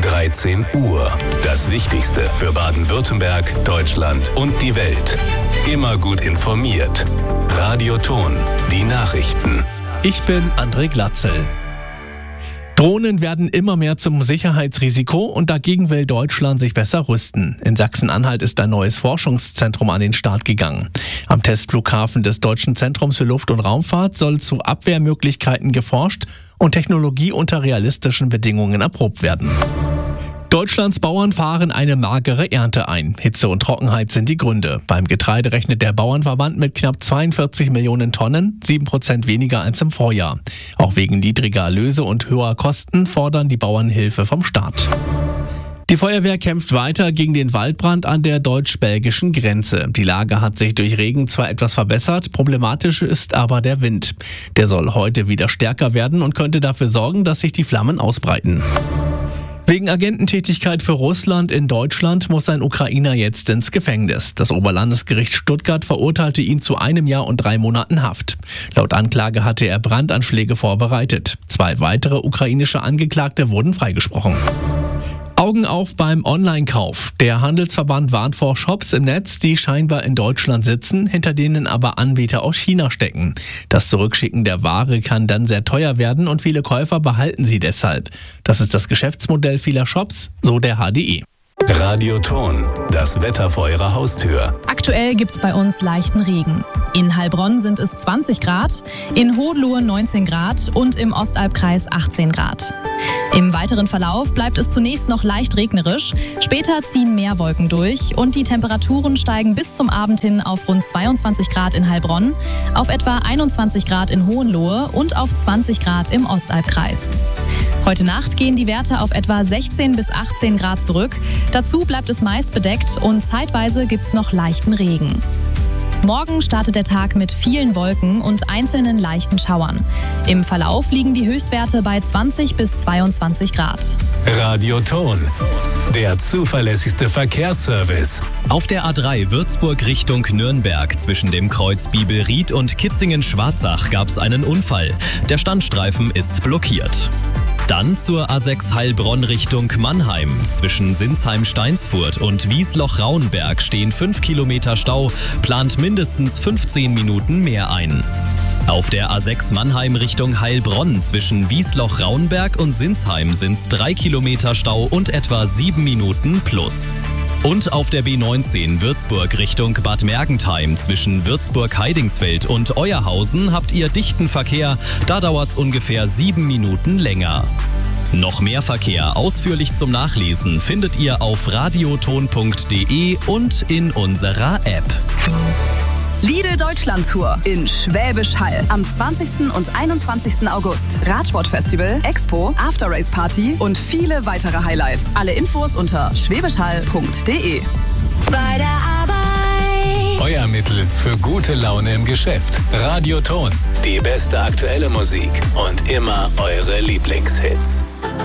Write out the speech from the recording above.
13 Uhr. Das Wichtigste für Baden-Württemberg, Deutschland und die Welt. Immer gut informiert. Radio Ton, die Nachrichten. Ich bin André Glatzel. Drohnen werden immer mehr zum Sicherheitsrisiko und dagegen will Deutschland sich besser rüsten. In Sachsen-Anhalt ist ein neues Forschungszentrum an den Start gegangen. Am Testflughafen des Deutschen Zentrums für Luft- und Raumfahrt soll zu Abwehrmöglichkeiten geforscht und Technologie unter realistischen Bedingungen erprobt werden. Deutschlands Bauern fahren eine magere Ernte ein. Hitze und Trockenheit sind die Gründe. Beim Getreide rechnet der Bauernverband mit knapp 42 Millionen Tonnen, 7% weniger als im Vorjahr. Auch wegen niedriger Erlöse und höherer Kosten fordern die Bauern Hilfe vom Staat. Die Feuerwehr kämpft weiter gegen den Waldbrand an der deutsch-belgischen Grenze. Die Lage hat sich durch Regen zwar etwas verbessert, problematisch ist aber der Wind. Der soll heute wieder stärker werden und könnte dafür sorgen, dass sich die Flammen ausbreiten. Wegen Agententätigkeit für Russland in Deutschland muss ein Ukrainer jetzt ins Gefängnis. Das Oberlandesgericht Stuttgart verurteilte ihn zu 1 Jahr und 3 Monaten Haft. Laut Anklage hatte er Brandanschläge vorbereitet. 2 weitere ukrainische Angeklagte wurden freigesprochen. Augen auf beim Online-Kauf. Der Handelsverband warnt vor Shops im Netz, die scheinbar in Deutschland sitzen, hinter denen aber Anbieter aus China stecken. Das Zurückschicken der Ware kann dann sehr teuer werden und viele Käufer behalten sie deshalb. Das ist das Geschäftsmodell vieler Shops, so der HDE. Radio Ton, das Wetter vor Ihrer Haustür. Aktuell gibt's bei uns leichten Regen. In Heilbronn sind es 20 Grad, in Hohenlohe 19 Grad und im Ostalbkreis 18 Grad. Im weiteren Verlauf bleibt es zunächst noch leicht regnerisch, später ziehen mehr Wolken durch und die Temperaturen steigen bis zum Abend hin auf rund 22 Grad in Heilbronn, auf etwa 21 Grad in Hohenlohe und auf 20 Grad im Ostalbkreis. Heute Nacht gehen die Werte auf etwa 16 bis 18 Grad zurück. Dazu bleibt es meist bedeckt und zeitweise gibt's noch leichten Regen. Morgen startet der Tag mit vielen Wolken und einzelnen leichten Schauern. Im Verlauf liegen die Höchstwerte bei 20 bis 22 Grad. Radio Ton, der zuverlässigste Verkehrsservice. Auf der A3 Würzburg Richtung Nürnberg zwischen dem Kreuz Bibelried und Kitzingen-Schwarzach gab es einen Unfall. Der Standstreifen ist blockiert. Dann zur A6 Heilbronn Richtung Mannheim. Zwischen Sinsheim-Steinsfurt und Wiesloch-Rauenberg stehen 5 Kilometer Stau, plant mindestens 15 Minuten mehr ein. Auf der A6 Mannheim Richtung Heilbronn zwischen Wiesloch-Rauenberg und Sinsheim sind es 3 Kilometer Stau und etwa 7 Minuten plus. Und auf der B19 Würzburg Richtung Bad Mergentheim zwischen Würzburg-Heidingsfeld und Euerhausen habt ihr dichten Verkehr, da dauert es ungefähr 7 Minuten länger. Noch mehr Verkehr ausführlich zum Nachlesen findet ihr auf radioton.de und in unserer App. Lidl Deutschland Tour in Schwäbisch Hall am 20. und 21. August. Radsportfestival, Expo, After-Race Party und viele weitere Highlights. Alle Infos unter schwäbischhall.de. Bei der Arbeit. Euer Mittel für gute Laune im Geschäft. Radio Ton, die beste aktuelle Musik und immer eure Lieblingshits.